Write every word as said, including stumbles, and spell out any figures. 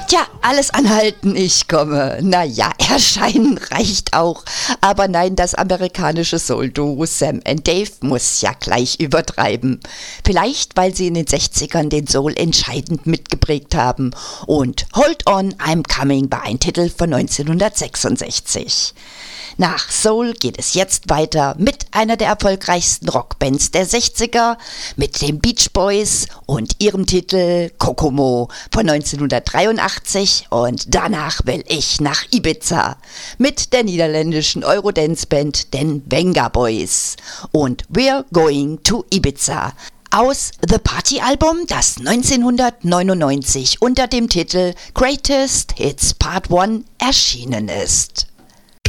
Tja, alles anhalten, ich komme. Naja, erscheinen reicht auch. Aber nein, das amerikanische Soul-Duo Sam and Dave muss ja gleich übertreiben. Vielleicht, weil sie in den sechzigern den Soul entscheidend mitgeprägt haben. Und Hold On, I'm Coming war ein Titel von neunzehnhundertsechsundsechzig. Nach Soul geht es jetzt weiter mit einer der erfolgreichsten Rockbands der sechziger, mit den Beach Boys und ihrem Titel Kokomo von neunzehnhundertdreiundachtzig, und danach will ich nach Ibiza mit der niederländischen Eurodance-Band den Venga Boys und We're Going to Ibiza aus The Party Album, das neunzehnhundertneunundneunzig unter dem Titel Greatest Hits Part eins erschienen ist.